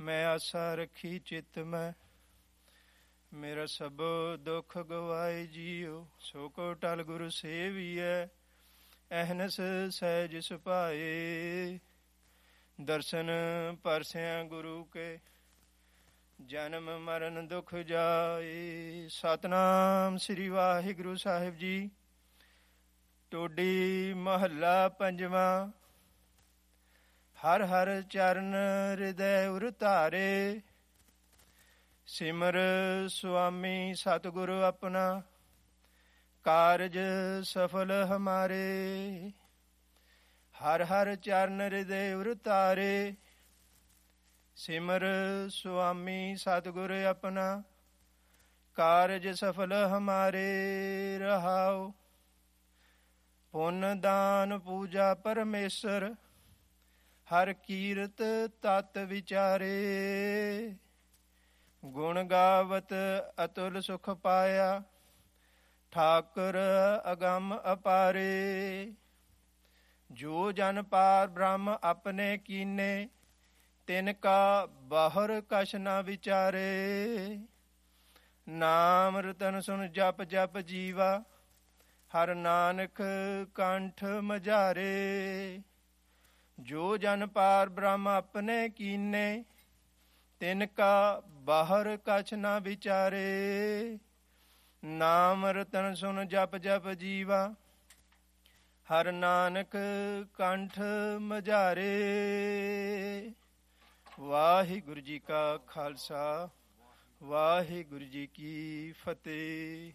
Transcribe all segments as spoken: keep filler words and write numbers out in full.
ਮੈਂ ਆਸਾ ਰੱਖੀ ਚਿੱਤ ਮੈਂ, ਮੇਰਾ ਸਭ ਦੁੱਖ ਗਵਾਏ ਜੀਓ। ਸੋ ਕੋ ਟਲ ਗੁਰੂ ਸੇਵੀਐ, ਅਹਨਸ ਸਹਿਜ ਸੁਭਾਏ। ਦਰਸ਼ਨ ਪਰਸਿਆਂ ਗੁਰੂ ਕੇ, ਜਨਮ ਮਰਨ ਦੁਖ ਜਾਏ। ਸਤਿਨਾਮ ਸ੍ਰੀ ਵਾਹਿਗੁਰੂ ਸਾਹਿਬ ਜੀ। ਟੋਡੀ ਮਹੱਲਾ ਪੰਜਵਾਂ। ਹਰ ਹਰ ਚਰਨ ਹਿਰਦੈ ਉਰ ਧਾਰੇ, ਸਿਮਰ ਸੁਆਮੀ ਸਤਿਗੁਰ ਆਪਣਾ, ਕਾਰਜ ਸਫਲ ਹਮਾਰੇ। ਹਰ ਹਰ ਚਰਨ ਹਿਰਦੈ ਉਰ ਧਾਰੇ, ਸਿਮਰ ਸੁਆਮੀ ਸਤਿਗੁਰ ਆਪਣਾ, ਕਾਰਜ ਸਫਲ ਹਮਾਰੇ। ਰਹਾਉ ਪੁੰਨ ਦਾਨ ਪੂਜਾ ਪਰਮੇਸ਼ਰ, ਹਰ ਕੀਰਤ ਤਤ ਵਿਚਾਰੇ। ਗੁਣ ਗਾਵਤ ਅਤੁਲ ਸੁਖ ਪਾਇਆ, ਠਾਕੁਰ ਅਗੰਮ ਅਪਾਰੇ। ਜੋ ਜਨ ਪਾਰ ਬ੍ਰਹਮ ਆਪਣੇ ਕੀਨੇ, ਤਿਨ ਕਾ ਬਾਹਰ ਕਛ ਨ ਵਿਚਾਰੇ। ਨਾਮ ਰਤਨ ਸੁਨ ਜਪ ਜਪ ਜੀਵਾ, ਹਰ ਨਾਨਕ ਕੰਠ ਮਝਾਰੇ। ਜੋ ਜਨ ਪਾਰ ਬ੍ਰਹਮ ਆਪਣੇ ਕੀਨੇ, ਤਿਨ ਕਾ ਬਾਹਰ ਕਛ ਨ ਵਿਚਾਰੇ। ਨਾਮ ਰਤਨ ਸੁਨ ਜਪ ਜਪ ਜੀਵਾ, ਹਰ ਨਾਨਕ ਕੰਠ ਮਝਾਰੇ। ਵਾਹਿਗੁਰੂ ਜੀ ਕਾ ਖਾਲਸਾ, ਵਾਹਿਗੁਰੂ ਜੀ ਕੀ ਫਤਿਹ।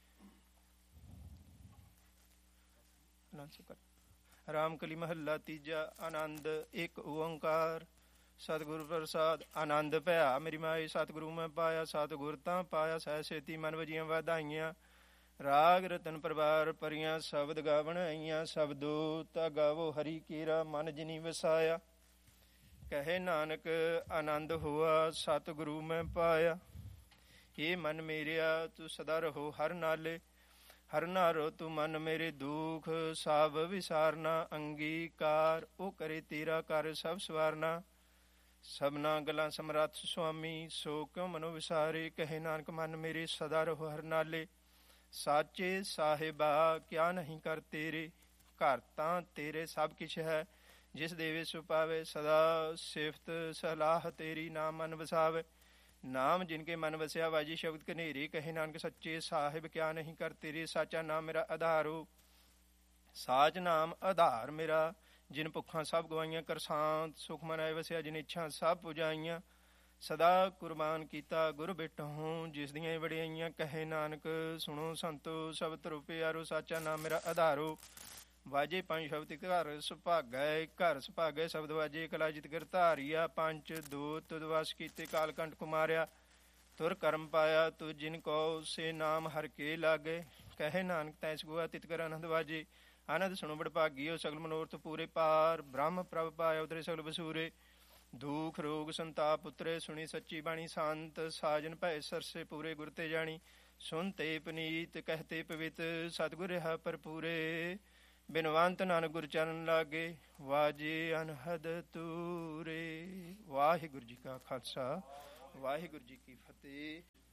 ਰਾਮਕਲੀ ਮਹੱਲਾ ਤੀਜਾ। ਆਨੰਦ ਇੱਕ ਓੰਕਾਰ ਸਤਿਗੁਰ ਪ੍ਰਸਾਦ। ਆਨੰਦ ਭਇਆ ਮੇਰੀ ਮਾਏ ਸਤਿਗੁਰੂ ਮੈਂ ਪਾਇਆ, ਸਤਿਗੁਰ ਤਾਂ ਪਾਇਆ ਸਹਿ ਸੇਤੀ ਮਨ ਵਜੀਆਂ ਵਧਾਈਆਂ। ਰਾਗ ਰਤਨ ਪਰਵਾਰ ਪਰੀਆਂ ਸ਼ਬਦ ਗਾਵਣ ਆਈਆਂ, ਸ਼ਬਦੋ ਤਾਂ ਗਾਵੋ ਹਰੀ ਕੇਰਾ ਮਨ ਜਿਨੀ ਵਸਾਇਆ। ਕਹੇ ਨਾਨਕ ਆਨੰਦ ਹੋਆ ਸਤਿਗੁਰੂ ਮੈਂ ਪਾਇਆ। ਇਹ ਮਨ ਮੇਰਿਆ ਤੂੰ ਸਦਾ ਰਹੋ ਹਰ ਨਾਲੇ, ਹਰ ਨਾਰੋ ਤੂੰ ਮਨ ਮੇਰੇ ਦੁਖ ਸਭ ਵਿਸਾਰਨਾ। ਅੰਗੀਕਾਰ ਉਹ ਕਰੇ ਤੇਰਾ ਕਰ ਸਭ ਸਵਾਰਨਾ। ਸਭਨਾ ਗੱਲਾਂ ਸਮਰੱਥ ਸੁਆਮੀ, ਸੋ ਕਿਉ ਮਨੋ ਵਿਸਾਰੇ। ਕਹੇ ਨਾਨਕ ਮਨ ਮੇਰੇ ਸਦਾ ਰਹੋ ਹਰ ਨਾਲੇ, ਸਾਚੇ ਸਾਹਿਬਾ ਕਿਆ ਨਹੀਂ ਕਰ ਤੇਰੇ। ਘਰ ਤਾਂ ਤੇਰੇ ਸਭ ਕਿਛ ਹੈ, ਜਿਸ ਦੇਵੇ ਸੋ ਪਾਵੇ। ਸਦਾ ਸਿਫਤ ਸਲਾਹ ਤੇਰੀ ਨਾਮ ਮਨ ਵਸਾਵੇ। ਨਾਮ ਜਿਨ ਕੇ ਮਨ ਵਸਿਆ ਵਾਜੀ ਸ਼ਬਦ ਕਨੇਰੀ। ਕਹੇ ਨਾਨਕ ਸੱਚੇ ਸਾਹਿਬ ਕਿਆ ਨਹੀਂ ਕਰ ਤੇਰੇ। ਸਾਚਾ ਨਾਮ ਮੇਰਾ ਆਧਾਰੋ, ਸਾਚ ਨਾਮ ਆਧਾਰ ਮੇਰਾ। ਜਿਨ ਭੁੱਖਾਂ ਸਭ ਗਵਾਈਆਂ, ਕਰਸਾਂਤ ਸੁਖ ਮਨਾਏ ਵਸਿਆ। ਜਿਨ ਇੱਛਾ ਸਭ ਪੁਜਾਈਆਂ, ਸਦਾ ਕੁਰਬਾਨ ਕੀਤਾ ਗੁਰ ਬੇਟਹੁ। ਜਿਸ ਦੀਆਂ ਵਡਿਆਈਆਂ ਕਹੇ ਨਾਨਕ ਸੁਣੋ ਸੰਤੋ। ਸਭ ਧਰੁ ਪਿਆਰੋ, ਸਾਚਾ ਨਾਮ ਮੇਰਾ ਆਧਾਰੋ। ਵਾਜੇ ਪੰਜ ਸ਼ਬਦ ਘਰ ਸੁਭਾਗੈ, ਘਰ ਸੁਭਾਗੈ ਸ਼ਬਦ ਵਾਜੇ। ਕਲਾ ਜਿਤ ਗਿਰ ਧਾਰੀਆ, ਪੰਜ ਦੋ ਤੁਧ ਵਸ ਕੀਤੇ। ਕਾਲ ਕੰਠ ਕੁਮਾਰਿਆ, ਤੁਰ ਕਰਮ ਪਾਇਆ। ਤੁ ਜਿਨ ਕਉ ਸੇ ਨਾਮ ਹਰਿ ਕੇ ਲਾਗੇ। ਕਹੇ ਨਾਨਕ ਤੈਸ ਗੁਆ ਤਿਤ ਕਰ ਆਨੰਦ ਵਾਜੇ। ਆਨੰਦ ਸੁਣੋ ਬੜ ਭਾਗੀਓ, ਸਗਲ ਮਨੋਰਥ ਪੂਰੇ। ਪਾਰ ਬ੍ਰਹਮ ਪ੍ਰਭ ਪਾਇਆ, ਉਤਰੇ ਸਗਲ ਵਸੂਰੇ। ਦੁਖ ਰੋਗ ਸੰਤਾਪ ਉਤਰੇ, ਸੁਣੀ ਸੱਚੀ ਬਾਣੀ। ਸੰਤ ਸਾਜਨ ਭੈ ਸਰਸੇ ਪੂਰੇ, ਗੁਰ ਤੇ ਜਾਣੀ। ਸੁਨ ਤੇ ਪਨੀਤ ਕਹਿਤੇ ਪਵਿੱਤ, ਸਤਿਗੁਰ ਰਿਹਾ ਭਰਪੂਰੇ। ਬਿਨਵੰਤ ਨਾਨਕ ਗੁਰ ਚਰਨ ਲਾਗੇ, ਵਾਜੇ ਅਨਹਦ ਤੂਰੇ। ਵਾਹਿਗੁਰੂ ਜੀ ਕਾ ਖਾਲਸਾ, ਵਾਹਿਗੁਰੂ ਜੀ ਕੀ ਫਤਿਹ।